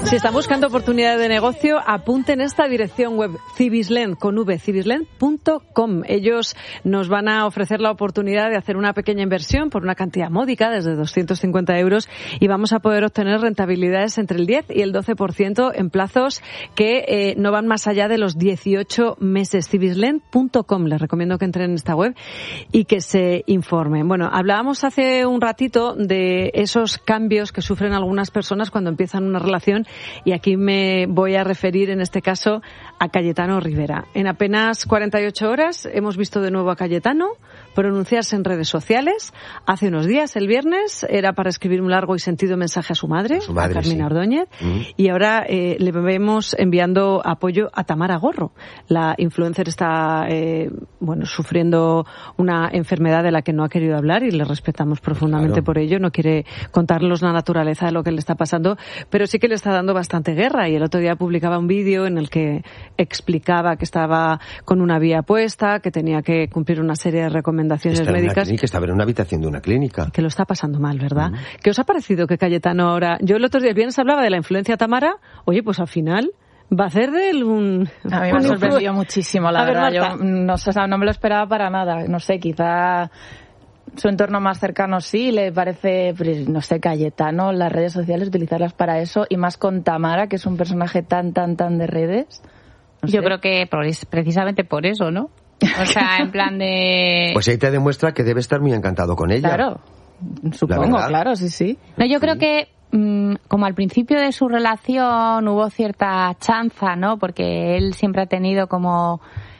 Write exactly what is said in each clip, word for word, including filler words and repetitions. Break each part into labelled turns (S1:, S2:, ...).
S1: Si están buscando oportunidad de negocio, apunten esta dirección web, Cibislent, con V, cibislent punto com. Ellos nos van a ofrecer la oportunidad de hacer una pequeña inversión por una cantidad módica, desde doscientos cincuenta euros, y vamos a poder obtener rentabilidades entre el diez y el doce por ciento en plazos que eh, no van más allá de los dieciocho meses. Cibislent punto com. Les recomiendo que entren en esta web y que se informen. Bueno, hablábamos hace un ratito de esos cambios que sufren algunas personas cuando empiezan una relación, y aquí me voy a referir en este caso a Cayetano Rivera. En apenas cuarenta y ocho horas hemos visto de nuevo a Cayetano pronunciarse en redes sociales. Hace unos días, el viernes, era para escribir un largo y sentido mensaje a su madre, a, su madre, a Carmina sí. Ordóñez, mm. y ahora eh, le vemos enviando apoyo a Tamara Gorro. La influencer está eh, bueno sufriendo una enfermedad de la que no ha querido hablar y le respetamos profundamente claro. por ello. No quiere contarnos la naturaleza de lo que le está pasando, pero sí que le está dando bastante guerra, y el otro día publicaba un vídeo en el que explicaba que estaba con una vía puesta, que tenía que cumplir una serie de recomendaciones
S2: está
S1: médicas.
S2: En una clínica, estaba en una habitación de una clínica.
S1: Que lo está pasando mal, ¿verdad?
S2: Uh-huh.
S1: ¿Qué os ha parecido que Cayetano ahora... Yo el otro día viernes hablaba de la influencia Tamara, oye, pues al final... Va a ser de él un...
S3: A mí me ha sorprendido muchísimo, la a verdad. Ver, yo no, sé, no me lo esperaba para nada. No sé, quizá su entorno más cercano sí le parece, no sé, Cayetano, las redes sociales, utilizarlas para eso, y más con Tamara, que es un personaje tan, tan, tan de redes.
S4: No yo sé. Creo que precisamente por eso, ¿no? O sea, en plan de...
S2: Pues ahí te demuestra que debe estar muy encantado con ella.
S3: Claro, supongo, claro, sí, sí.
S4: No, yo
S2: sí.
S4: creo que como al principio de su relación hubo cierta chanza, ¿no? Porque él siempre ha tenido como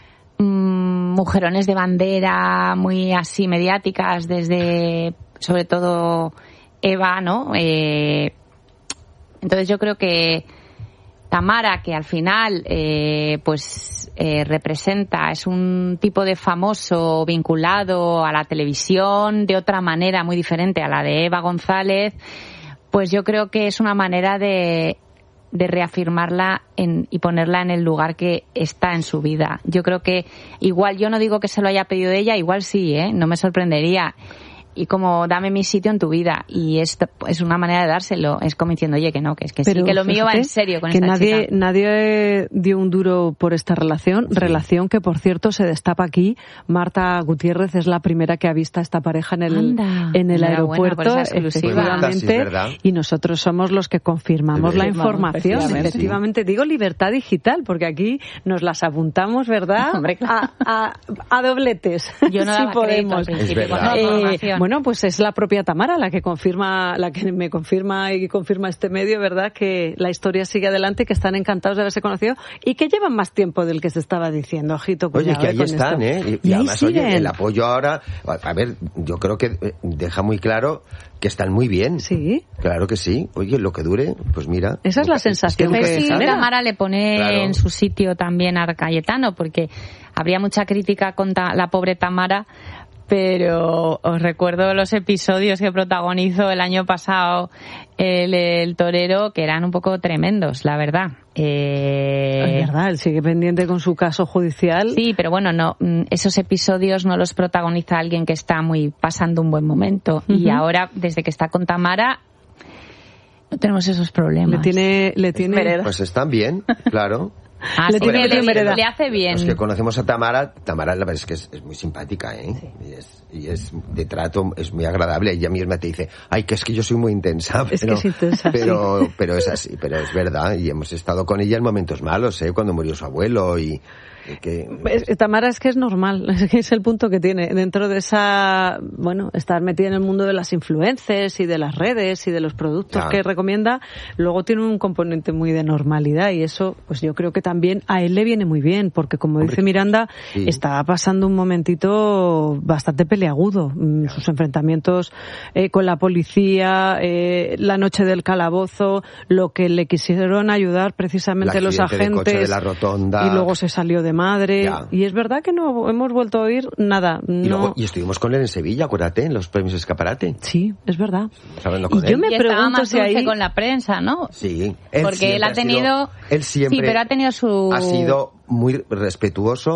S4: mmm, mujerones de bandera muy así mediáticas, desde sobre todo Eva, ¿no? Eh, entonces yo creo que Tamara, que al final eh, pues eh, representa, es un tipo de famoso vinculado a la televisión de otra manera muy diferente a la de Eva González, pues yo creo que es una manera de, de reafirmarla en, y ponerla en el lugar que está en su vida. Yo creo que igual, yo no digo que se lo haya pedido ella, igual sí, ¿eh? No me sorprendería. Y como dame mi sitio en tu vida, y es, es una manera de dárselo, es como diciendo, oye, que no, que es que Pero sí, que lo mío va en serio con
S1: que
S4: esta
S1: nadie,
S4: chica.
S1: Nadie dio un duro por esta relación, sí. relación que por cierto se destapa aquí. Marta Gutiérrez es la primera que ha visto a esta pareja en el,
S4: Anda,
S1: en el aeropuerto, efectivamente,
S2: sí,
S1: y nosotros somos los que confirmamos sí, la información. Efectivamente, efectivamente sí. Digo libertad digital, porque aquí nos las apuntamos, ¿verdad?
S4: Hombre, claro.
S1: a, a, a dobletes.
S4: Yo no daba
S1: si podemos.
S4: Crédito,
S2: es verdad.
S1: Eh, bueno, pues es la propia Tamara la que confirma, la que me confirma y confirma este medio, ¿verdad? Que la historia sigue adelante, que están encantados de haberse conocido y que llevan más tiempo del que se estaba diciendo. Ojito, cuidado.
S2: Oye, que ahí
S1: con
S2: están,
S1: esto.
S2: ¿eh? Y,
S1: y,
S2: y además,
S1: siguen.
S2: oye, el apoyo ahora, a ver, yo creo que deja muy claro que están muy bien.
S1: Sí.
S2: Claro que sí. Oye, lo que dure, pues mira.
S1: Esa es la sensación
S4: que,
S1: que
S4: sí, Tamara le pone claro. en su sitio también a Cayetano, porque habría mucha crítica contra la pobre Tamara, pero os recuerdo los episodios que protagonizó el año pasado el, el torero, que eran un poco tremendos, la verdad. Eh...
S1: Es verdad, él sigue pendiente con su caso judicial.
S4: Sí, pero bueno, no, esos episodios no los protagoniza alguien que está muy pasando un buen momento. Uh-huh. Y ahora, desde que está con Tamara, no tenemos esos problemas.
S1: Le tiene, le tiene...
S2: Pues están bien, claro.
S4: Ah, le, sí, tiene, le, le, le hace bien.
S2: Los que conocemos a Tamara, Tamara la verdad es que es, es muy simpática, ¿eh? Sí. Y, es, y es de trato, es muy agradable. Ella misma te dice, ay, que es que yo soy muy intensa. Pero,
S1: es que es intensa,
S2: pero,
S1: sí.
S2: pero es así, pero es verdad. Y hemos estado con ella en momentos malos, ¿eh? Cuando murió su abuelo y... Que...
S1: Tamara es que es normal, es que es el punto que tiene dentro de esa, bueno, estar metida en el mundo de las influencers y de las redes y de los productos ya. que recomienda, luego tiene un componente muy de normalidad, y eso pues yo creo que también a él le viene muy bien, porque como Hombre, dice Miranda, sí. está pasando un momentito bastante peleagudo, ya. sus enfrentamientos eh, con la policía, eh, la noche del calabozo, lo que le quisieron ayudar precisamente los agentes
S2: de la rotonda.
S1: Y luego se salió de madre, ya. y es verdad que no hemos vuelto a oír nada. No.
S2: Y, luego, y estuvimos con él en Sevilla, acuérdate, en los premios Escaparate.
S1: Sí, es verdad.
S2: Hablando con
S4: y
S2: él.
S4: yo me y pregunto más si ahí... con la prensa, ¿no?
S2: Sí.
S4: Él Porque él ha tenido...
S2: Ha sido, él siempre
S4: sí, pero ha tenido su...
S2: Ha sido muy respetuoso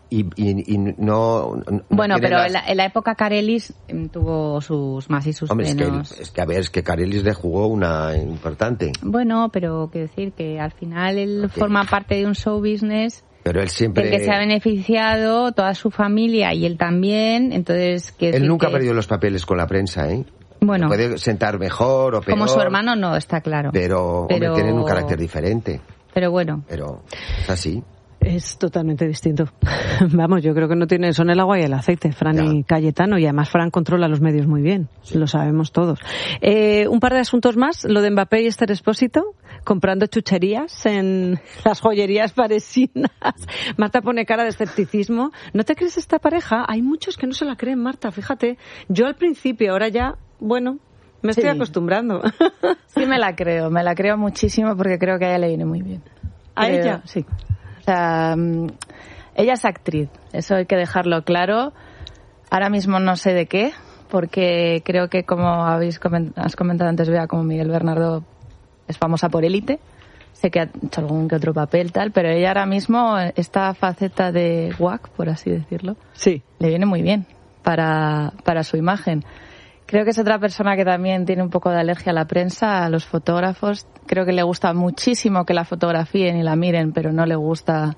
S2: y, y, y no, no...
S4: Bueno, pero
S2: las...
S4: en, la, en la época Karelis tuvo sus más y sus
S2: Hombre,
S4: menos.
S2: Es que, es que, a ver, es que Karelis le jugó una importante.
S4: Bueno, pero quiero decir que al final él okay. forma parte de un show business...
S2: Pero él siempre...
S4: El que se ha beneficiado, toda su familia y él también, entonces...
S2: Él nunca
S4: que...
S2: ha perdido los papeles con la prensa, ¿eh?
S4: Bueno.
S2: Puede sentar mejor o peor.
S4: Como su hermano no, está claro.
S2: Pero, pero... hombre, tienen un carácter diferente.
S4: Pero bueno.
S2: Pero es así.
S1: Es totalmente distinto. Vamos, yo creo que no tiene, son el agua y el aceite, Fran ya. y Cayetano, y además Fran controla los medios muy bien, sí. Lo sabemos todos. Eh, un par de asuntos más, lo de Mbappé y Esther Expósito, comprando chucherías en las joyerías parisinas. Marta pone cara de escepticismo. ¿No te crees esta pareja? Hay muchos que no se la creen, Marta, fíjate. Yo al principio, ahora ya, bueno, me estoy sí. acostumbrando.
S3: Sí, me la creo, me la creo muchísimo porque creo que a ella le viene muy bien.
S1: ¿A
S3: creo,
S1: ella?
S3: Sí. O sea, ella es actriz, eso hay que dejarlo claro. Ahora mismo no sé de qué, porque creo que, como habéis coment- has comentado antes, Bea, como Miguel Bernardo es famosa por Élite. Sé que ha hecho algún que otro papel, tal, pero ella ahora mismo, esta faceta de guac, por así decirlo,
S1: sí,
S3: le viene muy bien para, para su imagen. Creo que es otra persona que también tiene un poco de alergia a la prensa, a los fotógrafos. Creo que le gusta muchísimo que la fotografíen y la miren, pero no le gusta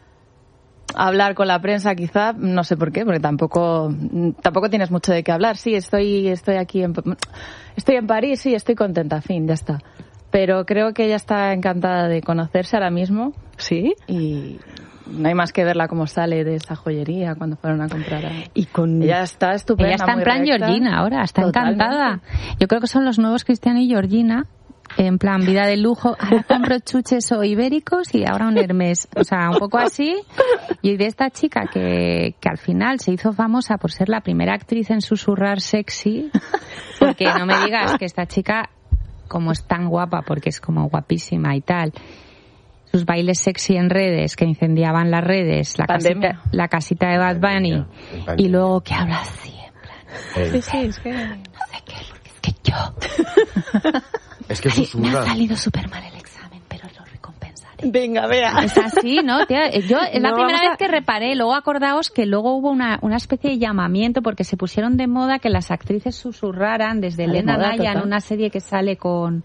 S3: hablar con la prensa, quizá. No sé por qué, porque tampoco tampoco tienes mucho de qué hablar. Sí, estoy estoy aquí en estoy en París, sí, estoy contenta, fin, ya está. Pero creo que ella está encantada de conocerse ahora mismo.
S1: Sí.
S3: Y no hay más que verla cómo sale de esa joyería cuando fueron a comprar. A...
S1: Y con...
S3: Ella está estupenda.
S4: Ella está en plan recta. Georgina ahora, está Totalmente. Encantada. Yo creo que son los nuevos Cristiano y Georgina, en plan vida de lujo. Ahora compro chuches o ibéricos y ahora un Hermès. O sea, un poco así. Y de esta chica que, que al final se hizo famosa por ser la primera actriz en susurrar sexy, porque no me digas que esta chica, como es tan guapa, porque es como guapísima y tal, sus bailes sexy en redes que incendiaban las redes, la casita, la casita de Bad Bunny, y luego que habla así en plan,
S3: sí, sí, es que...
S4: no sé qué, porque es que yo
S2: es que susurra.
S4: Me ha salido súper mal el examen, pero lo recompensaré.
S1: Venga, vea.
S4: Es así, ¿no? Tía, yo es la
S1: no,
S4: primera vez
S1: a...
S4: que reparé. Luego acordaos que luego hubo una, una especie de llamamiento porque se pusieron de moda que las actrices susurraran, desde Elena Naya en una serie que sale con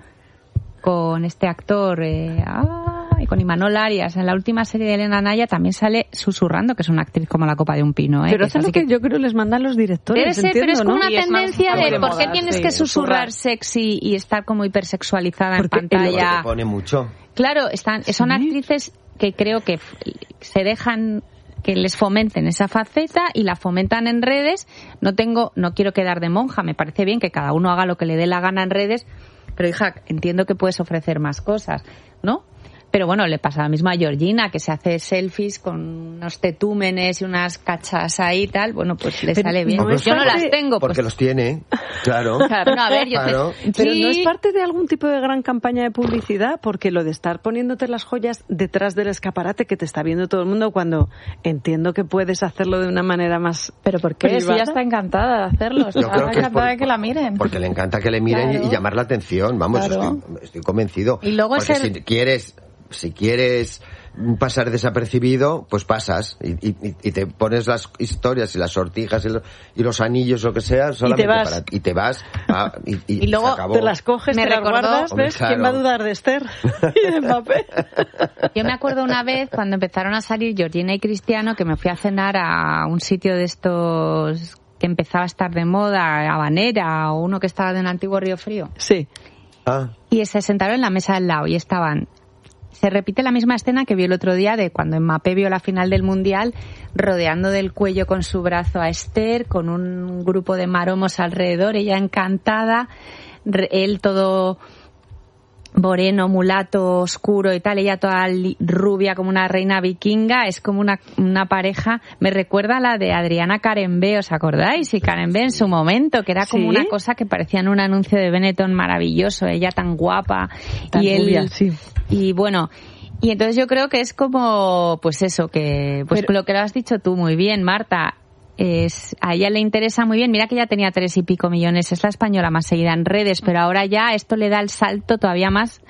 S4: con este actor eh, ah, y con Imanol Arias. En la última serie de Elena Naya también sale susurrando, que es una actriz como la copa de un pino. ¿eh?
S1: Pero eso es lo que, que yo creo les mandan los directores.
S4: Debe ser,
S1: entiendo,
S4: pero es como
S1: ¿no?
S4: una tendencia de, de por qué tienes
S1: sí,
S4: que susurrar
S1: susurrar.
S4: Sexy y estar como hipersexualizada
S1: porque
S4: en pantalla.
S2: Porque pone mucho.
S4: Claro, están, son ¿sí? actrices que creo que se dejan que les fomenten esa faceta y la fomentan en redes. No tengo, no quiero quedar de monja, me parece bien que cada uno haga lo que le dé la gana en redes, pero hija, entiendo que puedes ofrecer más cosas, ¿no? Pero bueno, le pasa lo mismo a Georgina, que se hace selfies con unos tetúmenes y unas cachas ahí y tal. Bueno, pues le
S1: pero
S4: sale bien.
S1: No
S4: yo no las tengo.
S2: Porque
S4: pues...
S2: los tiene, claro.
S4: Claro, no, a ver, yo
S2: claro.
S4: te...
S1: Pero
S4: sí.
S1: no es parte de algún tipo de gran campaña de publicidad, porque lo de estar poniéndote las joyas detrás del escaparate que te está viendo todo el mundo, cuando entiendo que puedes hacerlo de una manera más...
S3: ¿Pero por qué? Si ella está encantada de hacerlo. Está encantada por, de que la miren.
S2: Porque le encanta que le miren claro. y, y llamar la atención. Vamos, claro. estoy, estoy convencido.
S4: Y luego
S2: porque
S4: ser...
S2: si quieres... Si quieres pasar desapercibido, pues pasas y, y, y te pones las historias y las sortijas y los, y los anillos, lo que sea, solamente
S1: y te vas,
S2: para, y te vas a, y, y,
S1: y luego
S2: se acabó.
S1: Te las coges,
S4: me
S1: te
S4: recordó,
S1: las guardas,
S2: Hombre,
S1: ¿ves?
S2: claro.
S1: ¿Quién va a dudar de Esther y de Mbappé?
S4: Yo me acuerdo una vez cuando empezaron a salir Georgina y Cristiano, que me fui a cenar a un sitio de estos que empezaba a estar de moda, Habanera, o uno que estaba de un antiguo Río Frío.
S1: Sí.
S2: Ah.
S4: Y se sentaron en la mesa al lado y estaban... Se repite la misma escena que vi el otro día de cuando Mbappé vio la final del Mundial, rodeando del cuello con su brazo a Esther, con un grupo de maromos alrededor, ella encantada, él todo moreno, mulato, oscuro y tal, ella toda rubia como una reina vikinga. Es como una, una pareja, me recuerda a la de Adriana Carenbé, ¿os acordáis? Y Carenbé en su momento, que era como ¿sí? una cosa que parecía en un anuncio de Benetton maravilloso, ella tan guapa
S1: tan
S4: y él
S1: rubia, sí.
S4: Y bueno, y entonces yo creo que es como, pues eso, que pues pero, lo que lo has dicho tú muy bien, Marta, es a ella le interesa muy bien. Mira que ya tenía tres y pico millones, es la española más seguida en redes, pero ahora ya esto le da el salto todavía más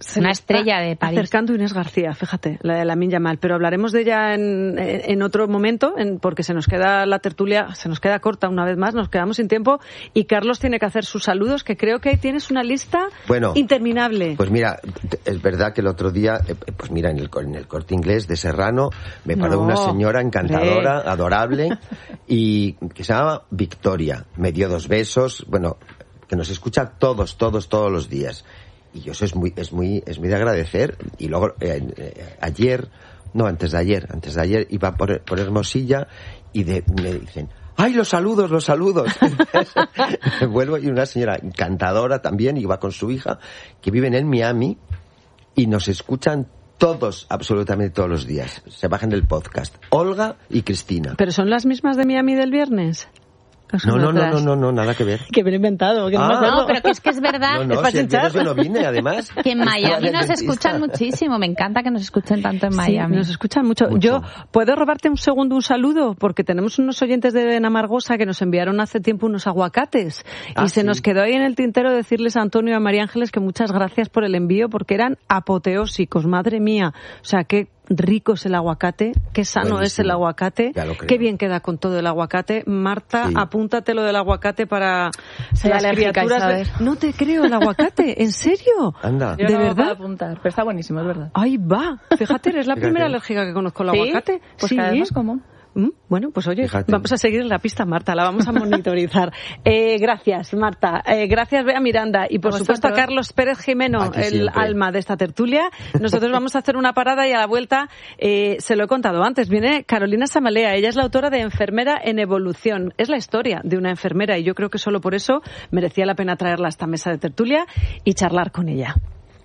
S4: una estrella de París.
S1: Acercando Inés García, fíjate, la de Lamine Yamal, pero hablaremos de ella en, en otro momento, en, porque se nos queda la tertulia, se nos queda corta una vez más, nos quedamos sin tiempo y Carlos tiene que hacer sus saludos, que creo que ahí tienes una lista
S2: bueno,
S1: interminable.
S2: Pues mira, es verdad que el otro día, pues mira, en el, en el Corte Inglés de Serrano me paró no, una señora encantadora, hombre. adorable, y que se llama Victoria. Me dio dos besos, bueno, que nos escucha todos, todos, todos los días. Y eso es muy, es muy, es muy de agradecer. Y luego, eh, eh, ayer, no, antes de ayer, antes de ayer iba por, por Hermosilla y de, me dicen, ¡ay, los saludos, los saludos! Me vuelvo y una señora encantadora también, y va con su hija, que viven en Miami y nos escuchan todos, absolutamente todos los días. Se bajan del podcast. Olga y Cristina.
S1: ¿Pero son las mismas de Miami del viernes?
S2: No, no, no, no, no, no, nada que ver.
S1: Que me he inventado. Que
S4: ah,
S1: no, me
S4: no, pero que es que es verdad.
S2: No, no, si el viernes yo no vine, además.
S4: Que en Miami nos escuchan muchísimo. Me encanta que nos escuchen tanto en Miami.
S1: Sí, nos escuchan mucho. mucho. Yo, ¿puedo robarte un segundo un saludo? Porque tenemos unos oyentes de Benamargosa que nos enviaron hace tiempo unos aguacates. Ah, y se sí. nos quedó ahí en el tintero decirles a Antonio y a María Ángeles que muchas gracias por el envío, porque eran apoteósicos, madre mía. O sea, qué rico es el aguacate, qué sano Buenísimo. es el aguacate, qué bien queda con todo el aguacate. Marta, sí. apúntate lo del aguacate para
S3: Soy
S1: las criaturas. De... No te creo, el aguacate, ¿en serio?
S2: Anda.
S3: Yo
S1: ¿De
S3: no
S1: verdad?
S3: Puedo apuntar, pero está buenísimo, es verdad.
S1: Ahí va. Fíjate, eres la
S2: Fíjate.
S1: primera alérgica que conozco al
S3: ¿Sí?
S1: aguacate.
S3: Pues
S1: sí.
S3: cada vez más común.
S1: Bueno, pues oye,
S2: Fíjate.
S1: vamos a seguir en la pista, Marta, la vamos a monitorizar. Eh, gracias, Marta. Eh, gracias, Bea Miranda. Y por
S3: a
S1: supuesto a
S3: vosotros.
S1: Carlos Pérez Jimeno,
S2: Aquí
S1: el
S2: siempre.
S1: alma de esta tertulia. Nosotros vamos a hacer una parada y a la vuelta, eh, se lo he contado antes, viene Carolina Samalea. Ella es la autora de Enfermera en Evolución. Es la historia de una enfermera y yo creo que solo por eso merecía la pena traerla a esta mesa de tertulia y charlar con ella.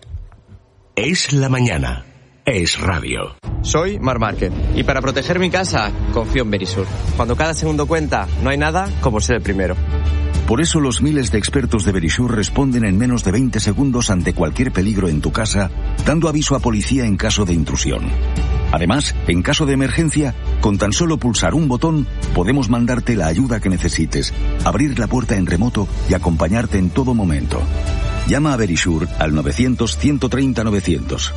S5: Es la mañana. Es radio.
S6: Soy Mar Márquez y para proteger mi casa confío en Verisur. Cuando cada segundo cuenta, no hay nada como ser el primero.
S5: Por eso los miles de expertos de Verisur responden en menos de veinte segundos ante cualquier peligro en tu casa, dando aviso a policía en caso de intrusión. Además, en caso de emergencia, con tan solo pulsar un botón, podemos mandarte la ayuda que necesites, abrir la puerta en remoto y acompañarte en todo momento. Llama a Verisur al novecientos, ciento treinta, novecientos.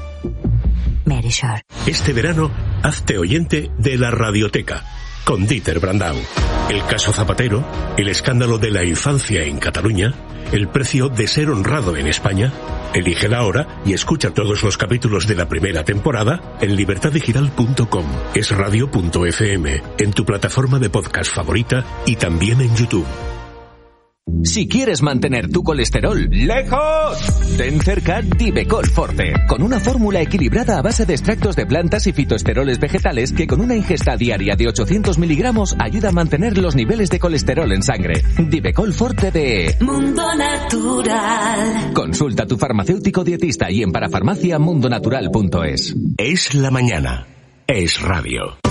S7: Verisur.
S5: Este verano, hazte oyente de la Radioteca, con Dieter Brandau. El caso Zapatero, el escándalo de la infancia en Cataluña, el precio de ser honrado en España. Elige la hora y escucha todos los capítulos de la primera temporada en libertad digital punto com, es radio punto efe eme, en tu plataforma de podcast favorita y también en YouTube.
S8: Si quieres mantener tu colesterol lejos, ten cerca Divecol Forte, con una fórmula equilibrada a base de extractos de plantas y fitoesteroles vegetales que con una ingesta diaria de ochocientos miligramos ayuda a mantener los niveles de colesterol en sangre. Divecol Forte de
S7: Mundo Natural.
S8: Consulta a tu farmacéutico dietista y en parafarmacia mundo natural punto es.
S5: Es la mañana. Es radio.